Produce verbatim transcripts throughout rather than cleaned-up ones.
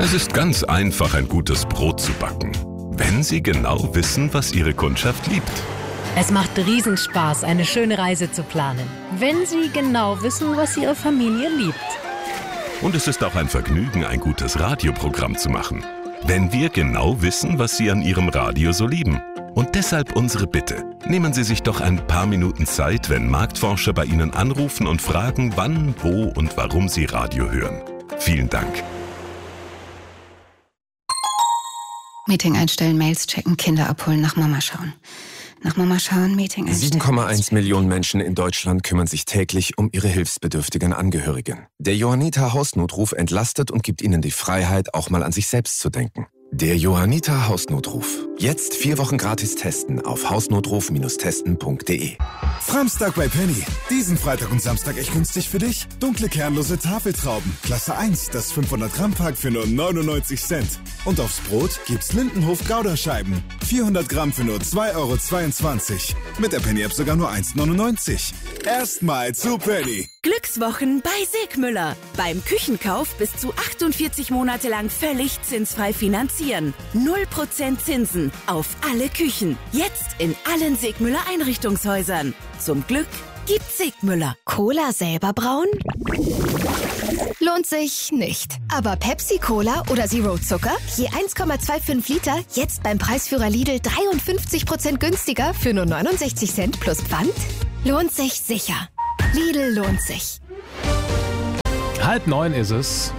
Es ist ganz einfach, ein gutes Brot zu backen, wenn Sie genau wissen, was Ihre Kundschaft liebt. Es macht Riesenspaß, eine schöne Reise zu planen, wenn Sie genau wissen, was Ihre Familie liebt. Und es ist auch ein Vergnügen, ein gutes Radioprogramm zu machen, wenn wir genau wissen, was Sie an Ihrem Radio so lieben. Und deshalb unsere Bitte. Nehmen Sie sich doch ein paar Minuten Zeit, wenn Marktforscher bei Ihnen anrufen und fragen, wann, wo und warum Sie Radio hören. Vielen Dank. Meeting einstellen, Mails checken, Kinder abholen, nach Mama schauen. Nach Mama schauen, Meeting einstellen. sieben Komma eins Millionen Menschen in Deutschland kümmern sich täglich um ihre hilfsbedürftigen Angehörigen. Der Johanniter Hausnotruf entlastet und gibt ihnen die Freiheit, auch mal an sich selbst zu denken. Der Johanniter Hausnotruf. Jetzt vier Wochen gratis testen auf hausnotruf testen punkt de. Framstag bei Penny. Diesen Freitag und Samstag echt günstig für dich. Dunkle kernlose Tafeltrauben. Klasse eins, das fünfhundert Gramm Pack für nur neunundneunzig Cent. Und aufs Brot gibt's Lindenhof Gouda-Scheiben. vierhundert Gramm für nur zwei Euro zweiundzwanzig. Mit der Penny-App sogar nur eins neunundneunzig. Erstmal zu Penny. Glückswochen bei Segmüller. Beim Küchenkauf bis zu achtundvierzig Monate lang völlig zinsfrei finanzieren. null Prozent Zinsen auf alle Küchen. Jetzt in allen Segmüller Einrichtungshäusern. Zum Glück gibt's Segmüller. Cola selber brauen? Lohnt sich nicht. Aber Pepsi-Cola oder Zero Zucker? Je eins Komma fünfundzwanzig Liter, jetzt beim Preisführer Lidl dreiundfünfzig Prozent günstiger für nur neunundsechzig Cent plus Pfand? Lohnt sich sicher. Lidl lohnt sich. Halb neun ist es.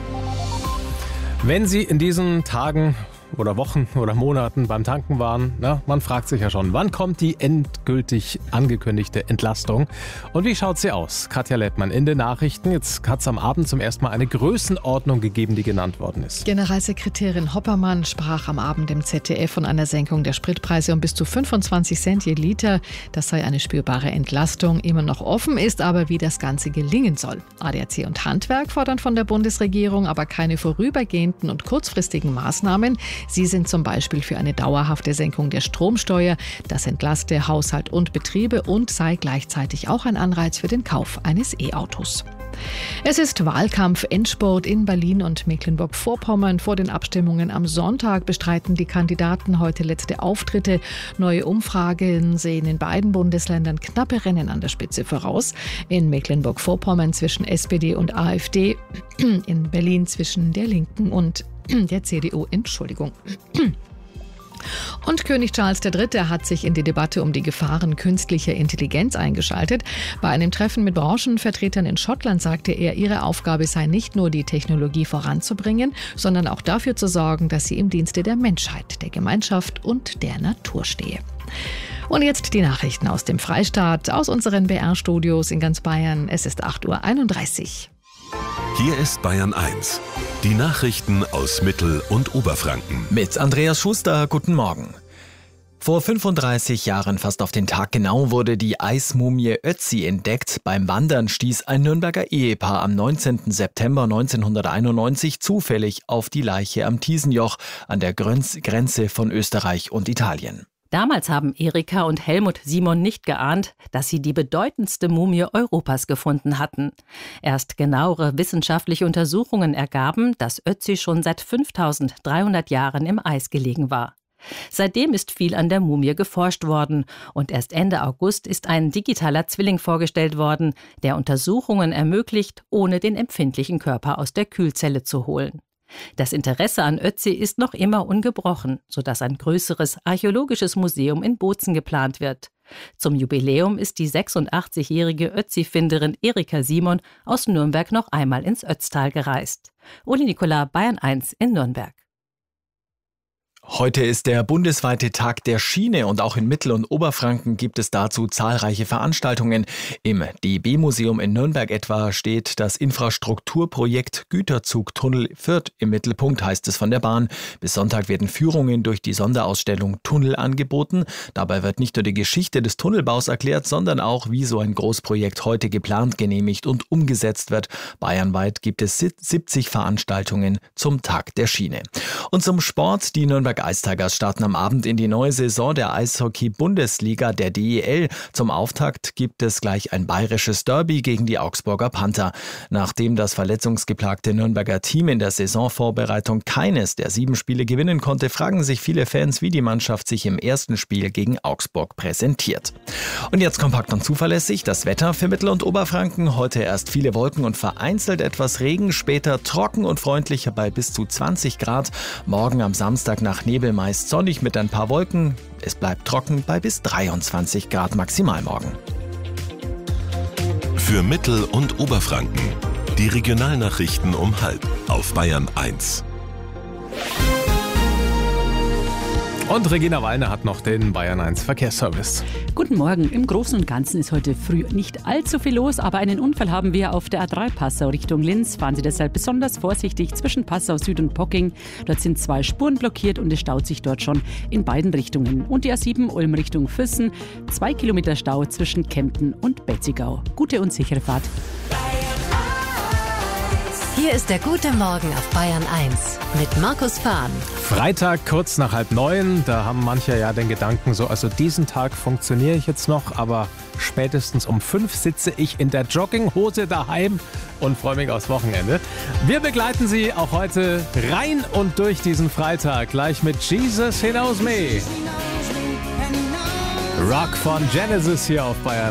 Wenn Sie in diesen Tagen oder Wochen oder Monaten beim Tanken waren, na, man fragt sich ja schon, wann kommt die endgültig angekündigte Entlastung? Und wie schaut sie aus? Katja Lettmann in den Nachrichten. Jetzt hat es am Abend zum ersten Mal eine Größenordnung gegeben, die genannt worden ist. Generalsekretärin Hoppermann sprach am Abend im Z D F von einer Senkung der Spritpreise um bis zu fünfundzwanzig Cent je Liter. Das sei eine spürbare Entlastung. Immer noch offen ist aber, wie das Ganze gelingen soll. A D A C und Handwerk fordern von der Bundesregierung aber keine vorübergehenden und kurzfristigen Maßnahmen. Sie sind zum Beispiel für eine dauerhafte Senkung der Stromsteuer. Das entlaste Haushalt und Betriebe und sei gleichzeitig auch ein Anreiz für den Kauf eines E-Autos. Es ist Wahlkampf-Endspurt in Berlin und Mecklenburg-Vorpommern. Vor den Abstimmungen am Sonntag bestreiten die Kandidaten heute letzte Auftritte. Neue Umfragen sehen in beiden Bundesländern knappe Rennen an der Spitze voraus. In Mecklenburg-Vorpommern zwischen S P D und AfD, in Berlin zwischen der Linken und der C D U. Entschuldigung. Und König Charles der Dritte hat sich in die Debatte um die Gefahren künstlicher Intelligenz eingeschaltet. Bei einem Treffen mit Branchenvertretern in Schottland sagte er, ihre Aufgabe sei nicht nur, die Technologie voranzubringen, sondern auch dafür zu sorgen, dass sie im Dienste der Menschheit, der Gemeinschaft und der Natur stehe. Und jetzt die Nachrichten aus dem Freistaat, aus unseren B R-Studios in ganz Bayern. Es ist acht Uhr einunddreißig. Hier ist Bayern eins. Die Nachrichten aus Mittel- und Oberfranken. Mit Andreas Schuster, guten Morgen. Vor fünfunddreißig Jahren, fast auf den Tag genau, wurde die Eismumie Ötzi entdeckt. Beim Wandern stieß ein Nürnberger Ehepaar am neunzehnten September neunzehnhunderteinundneunzig zufällig auf die Leiche am Thiesenjoch an der Grenze von Österreich und Italien. Damals haben Erika und Helmut Simon nicht geahnt, dass sie die bedeutendste Mumie Europas gefunden hatten. Erst genauere wissenschaftliche Untersuchungen ergaben, dass Ötzi schon seit fünftausenddreihundert Jahren im Eis gelegen war. Seitdem ist viel an der Mumie geforscht worden und erst Ende August ist ein digitaler Zwilling vorgestellt worden, der Untersuchungen ermöglicht, ohne den empfindlichen Körper aus der Kühlzelle zu holen. Das Interesse an Ötzi ist noch immer ungebrochen, sodass ein größeres archäologisches Museum in Bozen geplant wird. Zum Jubiläum ist die sechsundachtzig-jährige Ötzi-Finderin Erika Simon aus Nürnberg noch einmal ins Ötztal gereist. Uli Nikola, Bayern eins in Nürnberg. Heute ist der bundesweite Tag der Schiene und auch in Mittel- und Oberfranken gibt es dazu zahlreiche Veranstaltungen. Im D E B-Museum in Nürnberg etwa steht das Infrastrukturprojekt Güterzugtunnel Fürth im Mittelpunkt, heißt es von der Bahn. Bis Sonntag werden Führungen durch die Sonderausstellung Tunnel angeboten. Dabei wird nicht nur die Geschichte des Tunnelbaus erklärt, sondern auch, wie so ein Großprojekt heute geplant, genehmigt und umgesetzt wird. Bayernweit gibt es siebzig Veranstaltungen zum Tag der Schiene. Und zum Sport, die Nürnberg Nürnberg Ice Tigers starten am Abend in die neue Saison der Eishockey-Bundesliga, der D E L. Zum Auftakt gibt es gleich ein bayerisches Derby gegen die Augsburger Panther. Nachdem das verletzungsgeplagte Nürnberger Team in der Saisonvorbereitung keines der sieben Spiele gewinnen konnte, fragen sich viele Fans, wie die Mannschaft sich im ersten Spiel gegen Augsburg präsentiert. Und jetzt kompakt und zuverlässig das Wetter für Mittel- und Oberfranken. Heute erst viele Wolken und vereinzelt etwas Regen, später trocken und freundlich bei bis zu zwanzig Grad. Morgen am Samstag nach Nebel meist sonnig mit ein paar Wolken. Es bleibt trocken bei bis dreiundzwanzig Grad maximal morgen. Für Mittel- und Oberfranken die Regionalnachrichten um halb auf Bayern eins. Und Regina Wallner hat noch den Bayern eins Verkehrsservice. Guten Morgen. Im Großen und Ganzen ist heute früh nicht allzu viel los, aber einen Unfall haben wir auf der A drei Passau Richtung Linz. Fahren Sie deshalb besonders vorsichtig zwischen Passau Süd und Pocking. Dort sind zwei Spuren blockiert und es staut sich dort schon in beiden Richtungen. Und die A sieben Ulm Richtung Füssen. Zwei Kilometer Stau zwischen Kempten und Betzigau. Gute und sichere Fahrt. Hier ist der gute Morgen auf Bayern eins mit Markus Fahn. Freitag kurz nach halb neun, da haben manche ja den Gedanken so, also diesen Tag funktioniere ich jetzt noch, aber spätestens um fünf sitze ich in der Jogginghose daheim und freue mich aufs Wochenende. Wir begleiten Sie auch heute rein und durch diesen Freitag, gleich mit Jesus He Knows Me. Rock von Genesis hier auf Bayern.